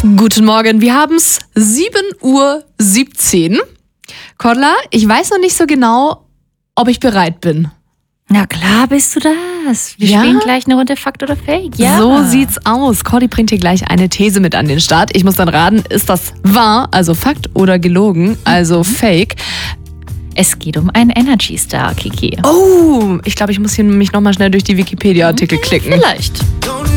Guten Morgen, wir haben es 7:17 Uhr. Cordula, ich weiß noch nicht so genau, ob ich bereit bin. Na klar bist du das. Wir spielen gleich eine Runde Fakt oder Fake. Ja. So sieht's aus. Cordy bringt hier gleich eine These mit an den Start. Ich muss dann raten, ist das wahr, also Fakt, oder gelogen, also Fake? Es geht um einen Energy Star, Kiki. Oh, ich glaube, ich muss hier nämlich nochmal schnell durch die Wikipedia-Artikel klicken. Vielleicht.